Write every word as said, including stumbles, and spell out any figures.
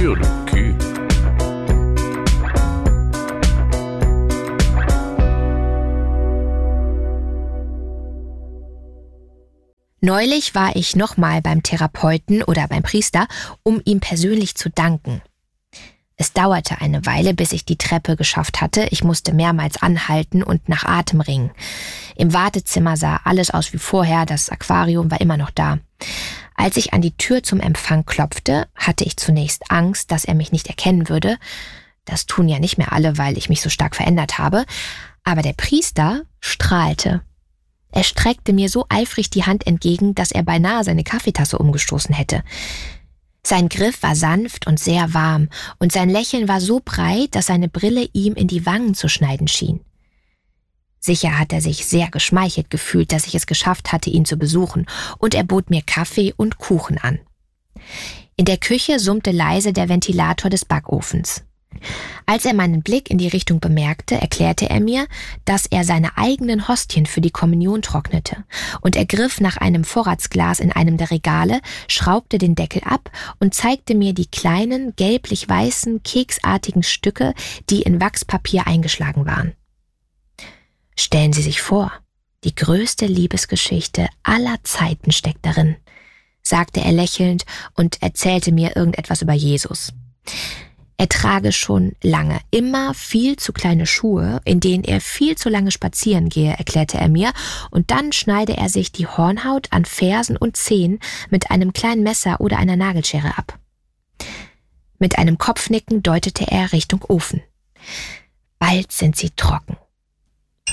sur le cul. Neulich war ich nochmal beim Therapeuten oder beim Priester, um ihm persönlich zu danken. Es dauerte eine Weile, bis ich die Treppe geschafft hatte. Ich musste mehrmals anhalten und nach Atem ringen. Im Wartezimmer sah alles aus wie vorher, das Aquarium war immer noch da. Als ich an die Tür zum Empfang klopfte, hatte ich zunächst Angst, dass er mich nicht erkennen würde. Das tun ja nicht mehr alle, weil ich mich so stark verändert habe. Aber der Priester strahlte. Er streckte mir so eifrig die Hand entgegen, dass er beinahe seine Kaffeetasse umgestoßen hätte. Sein Griff war sanft und sehr warm, und sein Lächeln war so breit, dass seine Brille ihm in die Wangen zu schneiden schien. Sicher hat er sich sehr geschmeichelt gefühlt, dass ich es geschafft hatte, ihn zu besuchen, und er bot mir Kaffee und Kuchen an. In der Küche summte leise der Ventilator des Backofens. Als er meinen Blick in die Richtung bemerkte, erklärte er mir, dass er seine eigenen Hostien für die Kommunion trocknete, und er griff nach einem Vorratsglas in einem der Regale, schraubte den Deckel ab und zeigte mir die kleinen, gelblich-weißen, keksartigen Stücke, die in Wachspapier eingeschlagen waren. Stellen Sie sich vor, die größte Liebesgeschichte aller Zeiten steckt darin, sagte er lächelnd und erzählte mir irgendetwas über Jesus. Er trage schon lange immer viel zu kleine Schuhe, in denen er viel zu lange spazieren gehe, erklärte er mir, und dann schneide er sich die Hornhaut an Fersen und Zehen mit einem kleinen Messer oder einer Nagelschere ab. Mit einem Kopfnicken deutete er Richtung Ofen. Bald sind sie trocken.